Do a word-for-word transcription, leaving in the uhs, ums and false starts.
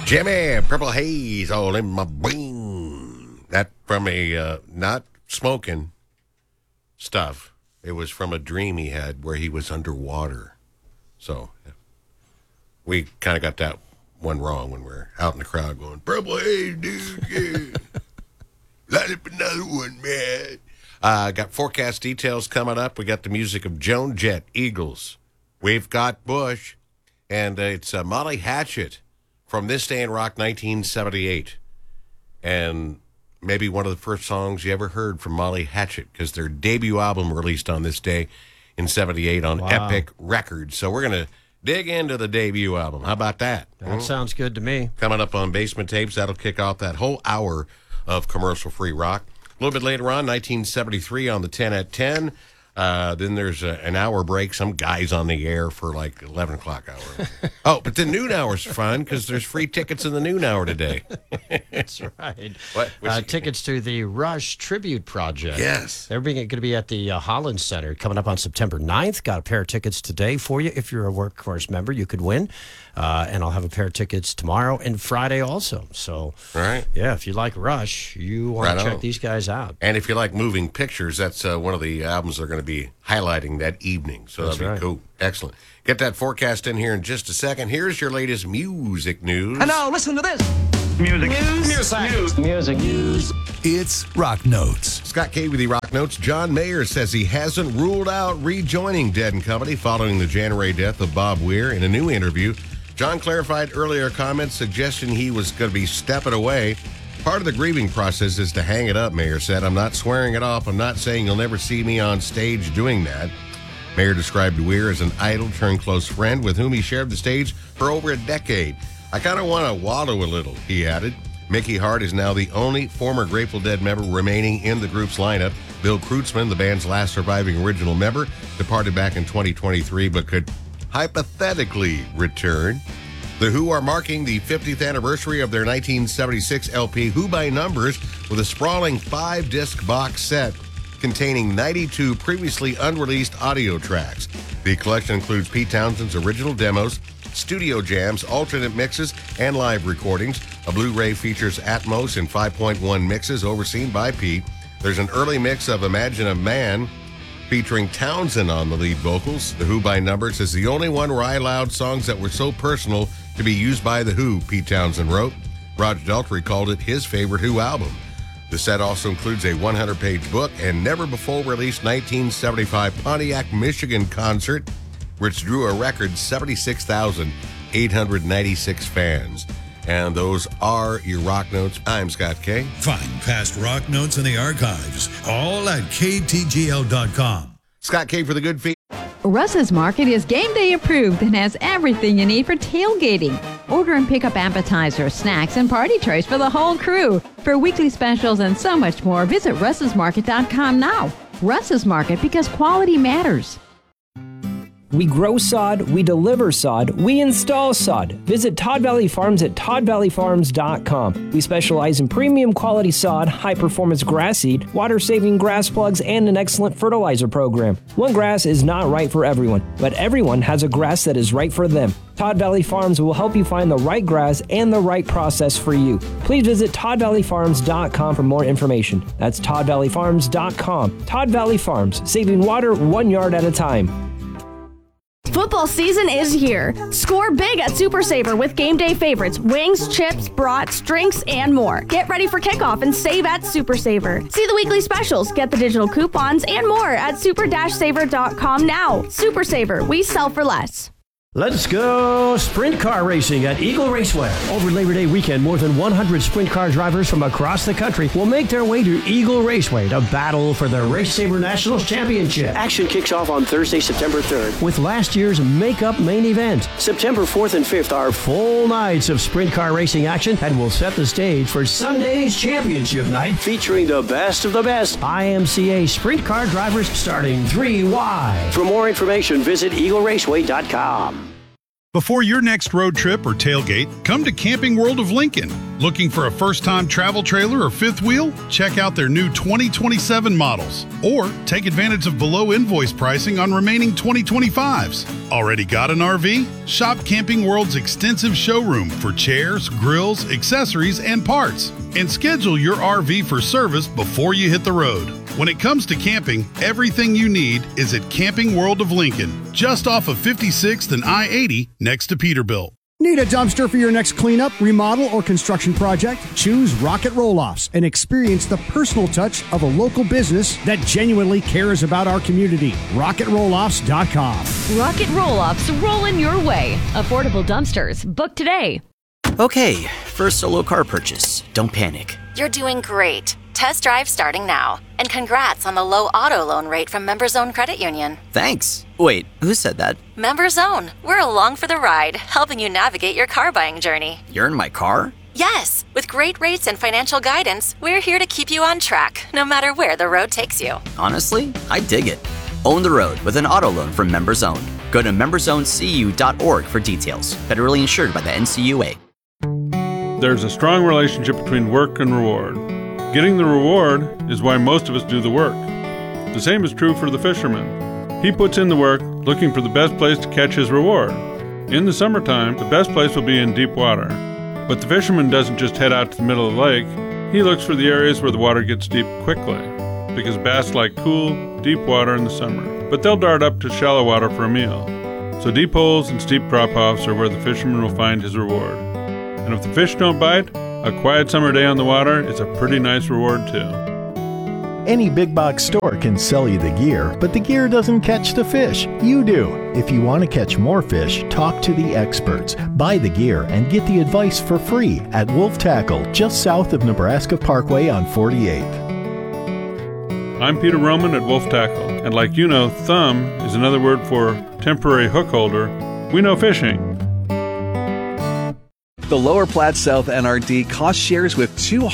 Jimmy, Purple Haze all in my brain. That from a uh, not smoking stuff. It was from a dream he had where he was underwater. So yeah. We kind of got that one wrong when we're out in the crowd going, Purple Haze, dude, yeah. Light up another one, man. Uh, got forecast details coming up. We got the music of Joan Jett, Eagles. We've got Bush. And uh, it's uh, Molly Hatchet from This Day in Rock nineteen seventy-eight. And maybe one of the first songs you ever heard from Molly Hatchet, because their debut album released on this day in seventy-eight on wow. Epic Records. So we're going to dig into the debut album. How about that? That mm-hmm. sounds good to me. Coming up on Basement Tapes, that'll kick off that whole hour of commercial-free rock. A little bit later on, nineteen seventy-three on the ten at ten. Uh, then there's a, an hour break. Some guy's on the air for like eleven o'clock hour. Oh, but the noon hour's fun because there's free tickets in the noon hour today. That's right. What? Uh, tickets to the Rush Tribute Project. Yes. They're going to be at the uh, Holland Center coming up on September ninth. Got a pair of tickets today for you. If you're a Workhorse member, you could win. Uh, and I'll have a pair of tickets tomorrow and Friday also. So, all right. Yeah, if you like Rush, you want right to check on. these guys out. And if you like moving pictures, that's uh, one of the albums they're going to be highlighting that evening. So that's that'll be right. cool. Excellent. Get that forecast in here in just a second. Here's your latest music news. And now listen to this. Music. News. Music. News. Music. News. It's Rock Notes. Scott K with the Rock Notes. John Mayer says he hasn't ruled out rejoining Dead and Company following the January death of Bob Weir. In a new interview, John clarified earlier comments suggesting he was going to be stepping away. Part of the grieving process is to hang it up, Mayer said. I'm not swearing it off. I'm not saying you'll never see me on stage doing that. Mayer described Weir as an idol turned close friend with whom he shared the stage for over a decade. I kind of want to wallow a little, he added. Mickey Hart is now the only former Grateful Dead member remaining in the group's lineup. Bill Kreutzmann, the band's last surviving original member, departed back in twenty twenty-three but could hypothetically return. The Who are marking the fiftieth anniversary of their nineteen seventy-six L P, Who by Numbers, with a sprawling five-disc box set containing ninety-two previously unreleased audio tracks. The collection includes Pete Townshend's original demos, studio jams, alternate mixes, and live recordings. A Blu-ray features Atmos and five point one mixes overseen by Pete. There's an early mix of Imagine a Man featuring Townsend on the lead vocals. The Who by Numbers is the only one where I allowed songs that were so personal to be used by The Who, Pete Townsend wrote. Roger Daltrey called it his favorite Who album. The set also includes a one hundred page book and never-before-released nineteen seventy-five Pontiac, Michigan concert, which drew a record seventy-six thousand eight hundred ninety-six fans. And those are your Rock Notes. I'm Scott K. Find past Rock Notes in the archives, all at K T G L dot com. Scott K for the good feet. Russ's Market is game day approved and has everything you need for tailgating. Order and pick up appetizers, snacks, and party trays for the whole crew. For weekly specials and so much more, visit russ's market dot com now. Russ's Market, because quality matters. We grow sod, we deliver sod, we install sod. Visit Todd Valley Farms at todd valley farms dot com. We specialize in premium quality sod, high-performance grass seed, water-saving grass plugs, and an excellent fertilizer program. One grass is not right for everyone, but everyone has a grass that is right for them. Todd Valley Farms will help you find the right grass and the right process for you. Please visit todd valley farms dot com for more information. That's todd valley farms dot com. Todd Valley Farms, saving water one yard at a time. Football season is here. Score big at Super Saver with game day favorites, wings, chips, brats, drinks, and more. Get ready for kickoff and save at Super Saver. See the weekly specials, get the digital coupons, and more at super saver dot com now. Super Saver, we sell for less. Let's go sprint car racing at Eagle Raceway. Over Labor Day weekend, more than one hundred sprint car drivers from across the country will make their way to Eagle Raceway to battle for the Race Saver Nationals Championship. Action kicks off on Thursday, September third, with last year's makeup main event. September fourth and fifth are full nights of sprint car racing action and will set the stage for Sunday's championship night, featuring the best of the best I M C A sprint car drivers starting three wide. For more information, visit eagle raceway dot com. Before your next road trip or tailgate, come to Camping World of Lincoln. Looking for a first-time travel trailer or fifth wheel? Check out their new twenty twenty-seven models. Or take advantage of below invoice pricing on remaining twenty twenty-fives. Already got an R V? Shop Camping World's extensive showroom for chairs, grills, accessories, and parts. And schedule your R V for service before you hit the road. When it comes to camping, everything you need is at Camping World of Lincoln, just off of fifty-sixth and I eighty next to Peterbilt. Need a dumpster for your next cleanup, remodel, or construction project? Choose Rocket Roll-Offs and experience the personal touch of a local business that genuinely cares about our community. rocket roll offs dot com. Rocket Roll-Offs, rolling your way. Affordable dumpsters. Book today. Okay, first solo car purchase. Don't panic. You're doing great. Test drive starting now. And congrats on the low auto loan rate from MemberZone Credit Union. Thanks. Wait, who said that? MemberZone. We're along for the ride, helping you navigate your car buying journey. You're in my car? Yes. With great rates and financial guidance, we're here to keep you on track, no matter where the road takes you. Honestly, I dig it. Own the road with an auto loan from MemberZone. Go to member zone c u dot org for details. Federally insured by the N C U A. There's a strong relationship between work and reward. Getting the reward is why most of us do the work. The same is true for the fisherman. He puts in the work looking for the best place to catch his reward. In the summertime, the best place will be in deep water. But the fisherman doesn't just head out to the middle of the lake. He looks for the areas where the water gets deep quickly, because bass like cool, deep water in the summer. But they'll dart up to shallow water for a meal. So deep holes and steep drop-offs are where the fisherman will find his reward. And if the fish don't bite, a quiet summer day on the water is a pretty nice reward too. Any big box store can sell you the gear, but the gear doesn't catch the fish. You do. If you want to catch more fish, talk to the experts. Buy the gear and get the advice for free at Wolf Tackle, just south of Nebraska Parkway on forty-eighth. I'm Peter Roman at Wolf Tackle, and like you know, thumb is another word for temporary hook holder. We know fishing. The Lower Platte South N R D cost shares with two